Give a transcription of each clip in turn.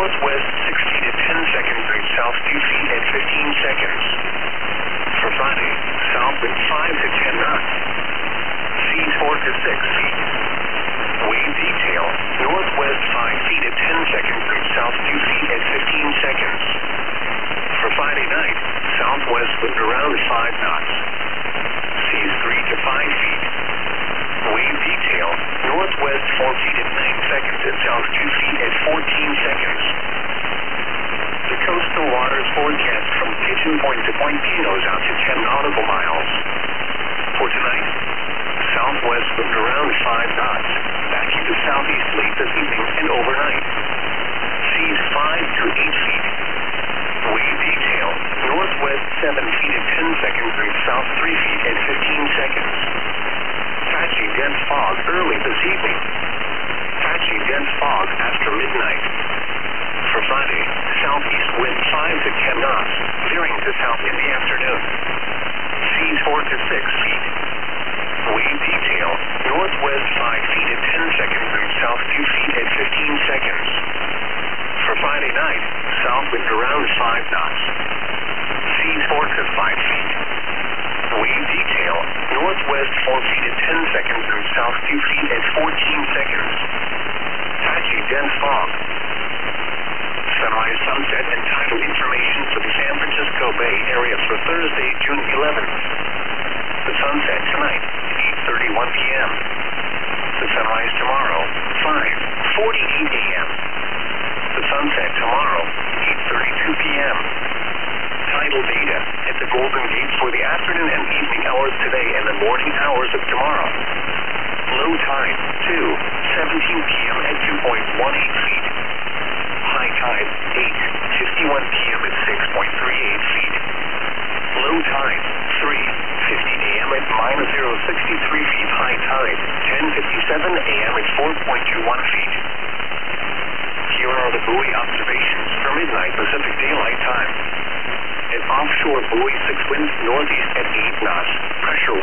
northwest 6 feet at 10 seconds and south 2 feet at 15 seconds. For Friday, south wind 5 to 10 knots. Seas 4 to 6 feet. Wave detail, northwest 5 feet at 10 seconds and south 2 feet at 15 seconds. For Friday night, southwest wind around 5 knots. Seas 3 to 5 feet. Wave detail, northwest 4 feet at 9 seconds and south 2 feet at 14 seconds. The coastal waters forecast from Pigeon Point to Point Pinos out to 10 nautical miles. For tonight, southwest wind around 5 knots, backing to southeast late this evening and overnight. Seas 5 to 8 feet. Wave detail, northwest 7 feet at 10 seconds and south 3 feet at 15 seconds. Patchy dense fog early this evening. Patchy dense fog after midnight. For Friday, southeast wind 5 to 10 knots, veering to south in the afternoon. Seas 4 to 6 feet. Wave detail, northwest 5 feet at 10 seconds and south 2 feet at 15 seconds. For Friday night, south wind around 5 knots. Seas 4 to 5 feet. Wave detail, northwest 4 feet at 10 seconds and south 2 feet at 14 seconds. Patchy dense fog. Sunrise, sunset, and tidal information for the San Francisco Bay Area for Thursday, June 11th. The sunset tonight, 8:31 p.m. The sunrise tomorrow, 5:48 a.m. The sunset tomorrow, 8:32 p.m. Tidal data at the Golden Gate for the afternoon and evening hours today and the morning hours of tomorrow. Low tide, 2:17 p.m. at 2.18 feet. High tide, 8:51 p.m. at 6.38 feet. Low tide, 3:50 a.m. at -0.63 feet. High tide, 10:57 a.m. at 4.21 feet. Here are the buoy observations for midnight Pacific Daylight Time. An offshore buoy 6 winds northeast at 8 knots, pressure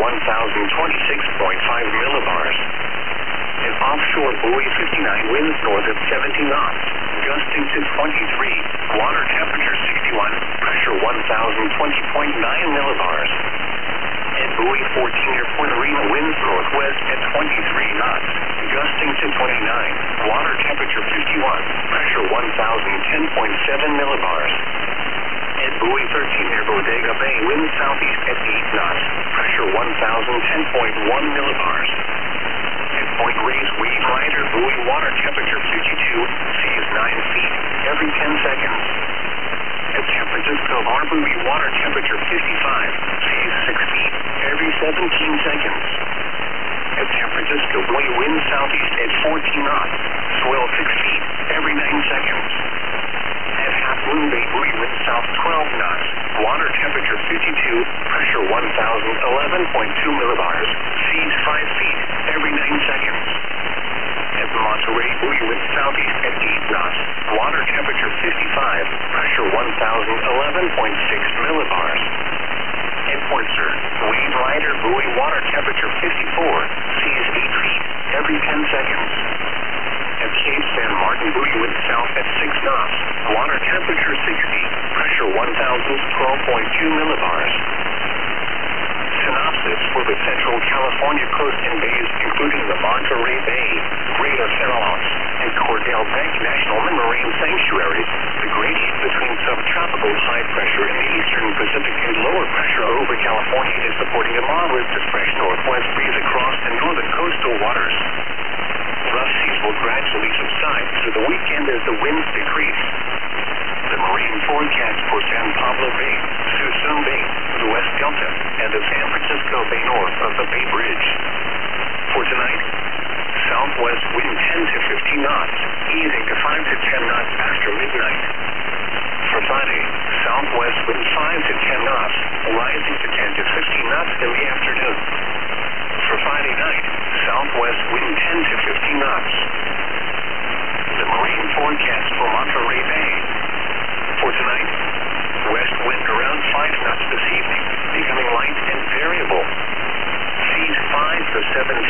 1,026.5 millibars. An offshore buoy 59 winds north at 70 knots, gusting to 23, water temperature 61, pressure 1,020.9 millibars. And buoy 14 near Point Arena winds northwest at 23 knots, gusting to 29, water temperature 51, pressure 1,010.7 millibars. And buoy 13 near Bodega Bay winds southeast at 8 knots, pressure 1,010.1 millibars. At Point Reyes Wave Rider buoy water temperature 52, seas 9 feet every 10 seconds. At San Francisco Harbor buoy water temperature 55, seas 6 feet every 17 seconds. At San Francisco buoy wind southeast at 14 knots, swell 6 feet every 9 seconds. At Half Moon Bay buoy wind south 12 knots, water temperature 52, pressure 1,011.2 millibars, seas 5 feet every 9 seconds. At Monterey buoy wind southeast at 8 knots, water temperature 55, pressure 1,011.6 millibars. At Point Sur, Wave Rider buoy water temperature 54, seas 8 feet every 10 seconds. At Cape San Martin buoy wind south at 6 knots, water temperature 60, pressure 1,012.2 millibars. Synopsis for the Central California coast and bays, including the Monterey Bay, Greater Farallones, and Cordell Bank National Marine Sanctuaries. The gradient between subtropical high pressure in the eastern Pacific and lower pressure over California is supporting a moderate to fresh northwest breeze across the northern coastal waters. Rough seas will gradually subside through the weekend as the winds decrease. The marine forecast for San Pablo Bay, Suisun Bay, the West Delta, and the San Francisco Bay north of the Bay Bridge. For tonight, southwest wind 10 to 15 knots, easing to 5 to 10 knots after midnight. For Friday, southwest wind 5 to 10 knots, rising to 10 to 15 knots in the afternoon. For Friday night, southwest wind 10 to 15 knots. The marine forecast for Monterey Bay. For tonight, west wind around 5 knots this evening, becoming light and variable. Seas 5 to 7